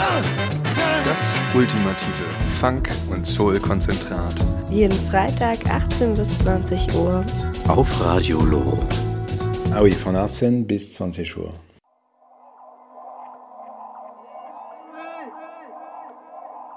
Das ultimative Funk- und Soul-Konzentrat. Jeden Freitag 18 bis 20 Uhr. Auf Radio Loro. Ah oui, von 18 bis 20 Uhr.